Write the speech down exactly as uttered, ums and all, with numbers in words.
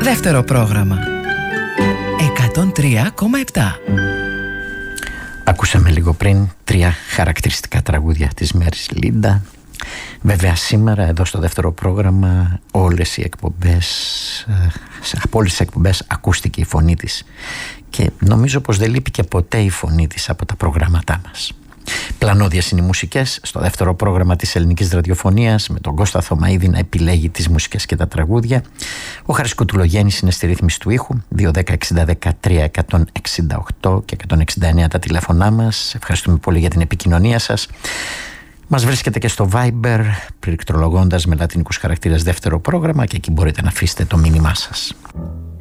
Δεύτερο πρόγραμμα εκατόν τρία κόμμα επτά. Ακούσαμε λίγο πριν τρία χαρακτηριστικά τραγούδια της Μέρης Λίντα. Βέβαια σήμερα εδώ στο δεύτερο πρόγραμμα όλες οι εκπομπές, από όλες τις εκπομπές ακούστηκε η φωνή της και νομίζω πως δεν λείπει και ποτέ η φωνή της από τα προγράμματά μας. Πλανώδιες είναι οι μουσικές στο δεύτερο πρόγραμμα της ελληνικής ραδιοφωνίας, με τον Κώστα Θωμαίδη να επιλέγει τις μουσικές και τα τραγούδια. Ο Χάρης Κουτουλογέννης είναι στη ρύθμιση του ήχου. Δύο δέκα εξήντα δεκατρία εκατόν εξήντα οκτώ και εκατόν εξήντα εννέα τα τηλέφωνά μας. Ευχαριστούμε πολύ για την επικοινωνία σας. Μας βρίσκεται και στο Viber πληκτρολογώντας με λατινικούς χαρακτήρες δεύτερο πρόγραμμα και εκεί μπορείτε να αφήσετε το μήνυμά σας.